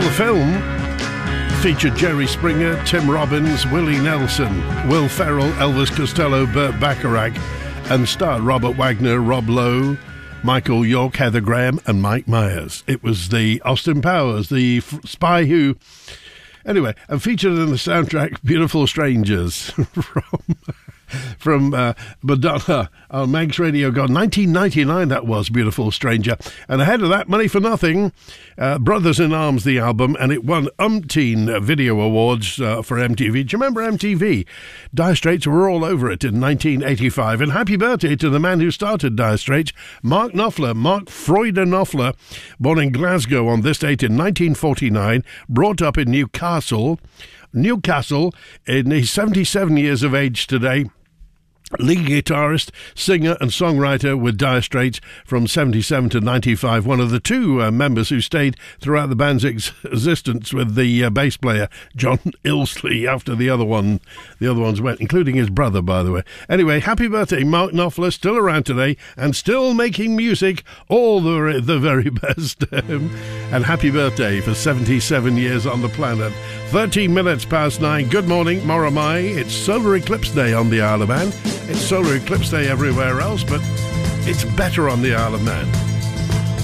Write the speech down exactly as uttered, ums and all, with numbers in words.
the film featured Jerry Springer, Tim Robbins, Willie Nelson, Will Ferrell, Elvis Costello, Burt Bacharach, and starred Robert Wagner, Rob Lowe, Michael York, Heather Graham, and Mike Myers. It was the Austin Powers, the f- spy who... Anyway, and featured in the soundtrack, Beautiful Strangers from... From uh, Madonna on Meg's Radio God. nineteen ninety-nine that was, Beautiful Stranger. And ahead of that, Money for Nothing, uh, Brothers in Arms, the album, and it won umpteen video awards uh, for M T V. Do you remember M T V? Dire Straits were all over it in nineteen eighty-five. And happy birthday to the man who started Dire Straits, Mark Knopfler. Mark Freude Knopfler, born in Glasgow on this date in nineteen forty-nine, brought up in Newcastle. Newcastle, in he's seventy-seven years of age today. Lead guitarist, singer and songwriter with Dire Straits from seventy-seven to ninety-five. One of the two uh, members who stayed throughout the band's ex- existence with the uh, bass player John Ilsley after the other one, the other ones went, including his brother, by the way. Anyway, happy birthday, Mark Knopfler, still around today and still making music, all the the very best. And happy birthday for seventy-seven years on the planet. thirteen minutes past nine. Good morning, Moramai. It's Solar Eclipse Day on the Isle of Man. It's Solar Eclipse Day everywhere else, but it's better on the Isle of Man.